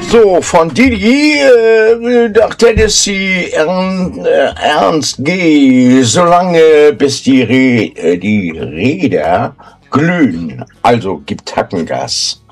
So, von Didi nach Tennessee, Ernst G. Solange bis die Räder glühen, also gibt Tackengas.